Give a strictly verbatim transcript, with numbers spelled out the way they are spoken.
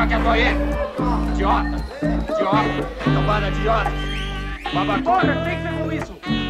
Fica quieto aí! Idiota! Idiota! Cambada de idiota! Babaca! Porra, tem que ver com isso!